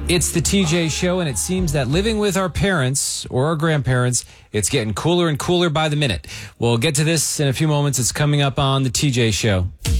It's the TJ Show, and it seems that living with our parents or our grandparents, it's getting cooler and cooler by the minute. We'll get to this in a few moments. It's coming up on the TJ Show.